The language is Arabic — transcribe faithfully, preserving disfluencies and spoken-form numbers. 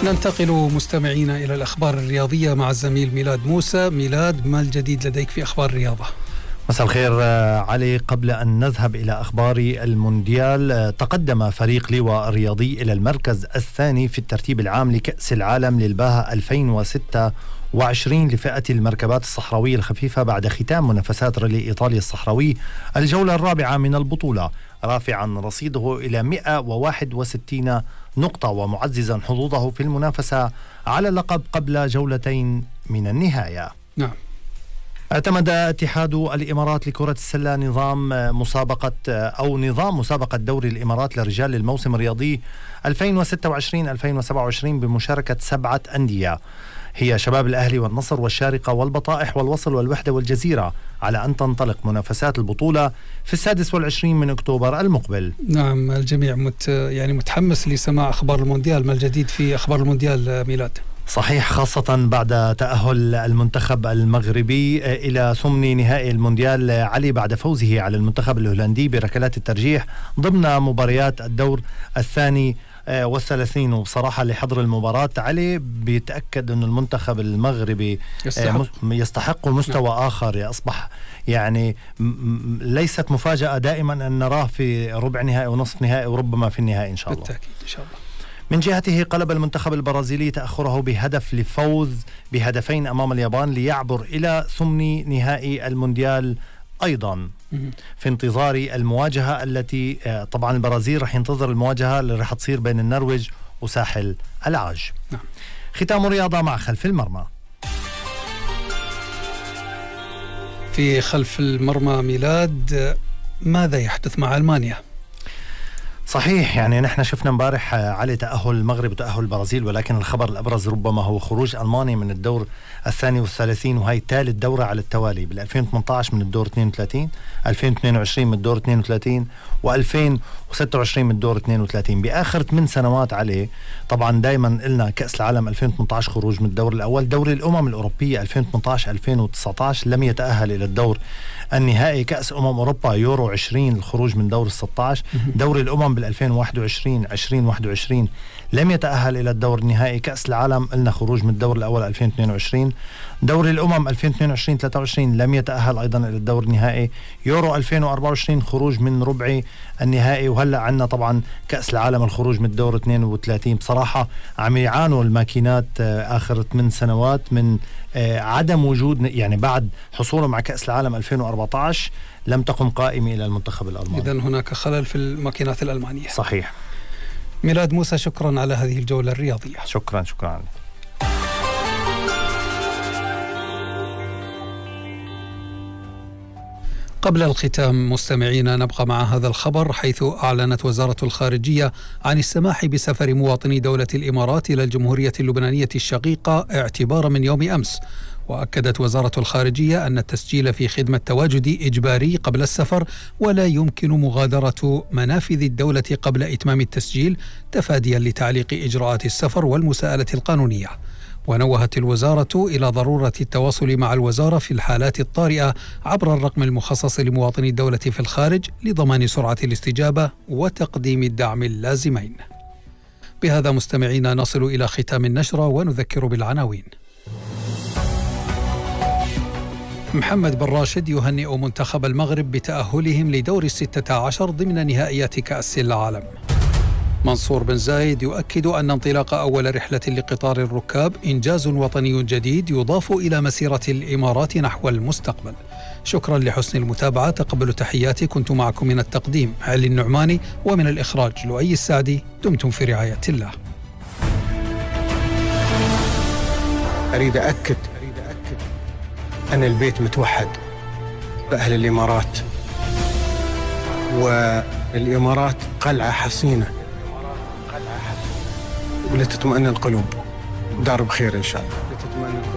ننتقل مستمعينا إلى الأخبار الرياضية مع الزميل ميلاد موسى. ميلاد، ما الجديد لديك في أخبار الرياضة؟ مساء الخير علي. قبل أن نذهب إلى أخبار المونديال، تقدم فريق لواء الرياضي إلى المركز الثاني في الترتيب العام لكأس العالم للباهة ألفين وستة وعشرين لفئة المركبات الصحراوية الخفيفة بعد ختام منافسات رالي إيطاليا الصحراوي الجولة الرابعة من البطولة، رافعا رصيده إلى مئة وواحد وستين نقطة ومعززا حظوظه في المنافسة على اللقب قبل جولتين من النهاية. نعم. اعتمد اتحاد الإمارات لكرة السلة نظام مسابقة أو نظام مسابقة دوري الإمارات للرجال للموسم الرياضي ألفين وستة وعشرين ألفين وسبعة وعشرين بمشاركة سبعة أندية هي شباب الأهلي والنصر والشارقة والبطائح والوصل والوحدة والجزيرة، على أن تنطلق منافسات البطولة في السادس والعشرين من أكتوبر المقبل. نعم، الجميع مت يعني متحمس لسماع أخبار المونديال. ما الجديد في أخبار المونديال ميلاد؟ صحيح، خاصة بعد تأهل المنتخب المغربي إلى ثمن نهائي المونديال علي بعد فوزه على المنتخب الهولندي بركلات الترجيح ضمن مباريات الدور الثاني والثلاثين. وبصراحة لحضر المباراة علي بيتأكد أن المنتخب المغربي يستحق, يستحق مستوى نعم. آخر. أصبح يعني ليست مفاجأة دائما أن نراه في ربع نهائي ونصف نهائي وربما في النهائي إن شاء الله. بالتأكيد إن شاء الله. من جهته قلب المنتخب البرازيلي تأخره بهدف لفوز بهدفين أمام اليابان ليعبر إلى ثمن نهائي المونديال أيضا في انتظار المواجهة التي طبعا البرازيل رح ينتظر المواجهة اللي رح تصير بين النرويج وساحل العاج. نعم. ختام رياضة مع خلف المرمى. في خلف المرمى ميلاد، ماذا يحدث مع ألمانيا؟ صحيح، يعني نحن شفنا امبارح على تأهل المغرب وتأهل البرازيل، ولكن الخبر الأبرز ربما هو خروج ألمانيا من الدور الثاني والثلاثين، وهي ثالث دورة على التوالي، بال ألفين وثمانية عشر من الدور اثنين وثلاثين، ألفين واثنين وعشرين من الدور اثنين وثلاثين، وألفين وستة وعشرين من الدور اثنين وثلاثين. بآخر ثمان سنوات عليه طبعا دائما قلنا كأس العالم ألفين وثمانية عشر خروج من الدور الأول، دوري الأمم الأوروبية ألفين وثمانية عشر ألفين وتسعة عشر لم يتأهل إلى الدور النهائي، كأس أمم أوروبا يورو عشرين الخروج من دور الستة عشر، دوري الأمم بال ألفين وواحد وعشرين عشرين واحد وعشرين لم يتأهل إلى الدور النهائي، كأس العالم قلنا خروج من الدور الأول ألفين واثنين وعشرين، دوري الأمم ألفين واثنين وعشرين ثلاثة وعشرين لم يتأهل أيضا إلى الدور النهائي، يورو ألفين وأربعة وعشرين خروج من ربع النهائي، وهلأ عنا طبعا كأس العالم الخروج من الدور اثنين وثلاثين. بصراحة عم يعانوا الماكينات آخر ثمان سنوات من عدم وجود، يعني بعد حصولهم على كأس العالم ألفين وأربعة عشر لم تقم قائمة إلى المنتخب الألماني. إذن هناك خلل في الماكينات الألمانية. صحيح. ميلاد موسى، شكرا على هذه الجولة الرياضية. شكرا شكرا. قبل الختام مستمعينا نبقى مع هذا الخبر، حيث أعلنت وزارة الخارجية عن السماح بسفر مواطني دولة الإمارات إلى الجمهورية اللبنانية الشقيقة اعتبارا من يوم أمس. وأكدت وزارة الخارجية أن التسجيل في خدمة تواجد إجباري قبل السفر، ولا يمكن مغادرة منافذ الدولة قبل إتمام التسجيل تفاديا لتعليق إجراءات السفر والمساءلة القانونية. ونوهت الوزارة إلى ضرورة التواصل مع الوزارة في الحالات الطارئة عبر الرقم المخصص لمواطني الدولة في الخارج لضمان سرعة الاستجابة وتقديم الدعم اللازمين. بهذا مستمعينا نصل إلى ختام النشرة ونذكر بالعناوين. محمد بن راشد يهنئ منتخب المغرب بتأهلهم لدور الستة عشر ضمن نهائيات كأس العالم. منصور بن زايد يؤكد أن انطلاق أول رحلة لقطار الركاب إنجاز وطني جديد يضاف إلى مسيرة الإمارات نحو المستقبل. شكرا لحسن المتابعة، تقبلوا تحياتي، كنت معكم من التقديم علي النعماني ومن الإخراج لؤي السعدي. دمتم في رعاية الله. أريد أكد أن البيت متوحد بأهل الإمارات، والإمارات قلعة حصينة ولتطمئن القلوب. دار بخير إن شاء الله.